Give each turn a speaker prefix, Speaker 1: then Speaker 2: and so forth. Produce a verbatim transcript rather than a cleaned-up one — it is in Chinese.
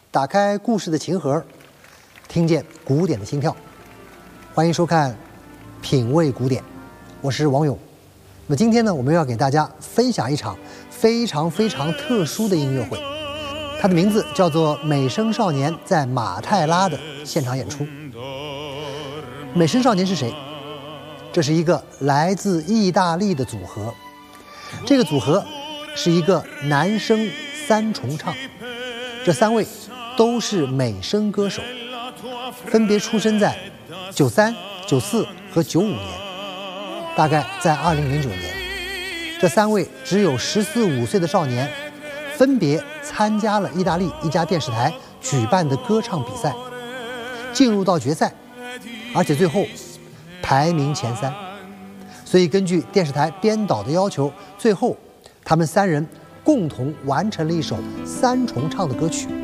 Speaker 1: 打开故事的琴盒，听见古典的心跳。欢迎收看《品味古典》，我是王勇。那么今天呢，我们要给大家分享一场非常非常特殊的音乐会，它的名字叫做《美声少年在马泰拉的现场演出》。美声少年是谁？这是一个来自意大利的组合，这个组合是一个男声三重唱，这三位都是美声歌手，分别出生在九三、九四和九五年，大概在二零零九年，这三位只有十四五岁的少年，分别参加了意大利一家电视台举办的歌唱比赛，进入到决赛，而且最后排名前三。所以根据电视台编导的要求，最后他们三人共同完成了一首三重唱的歌曲。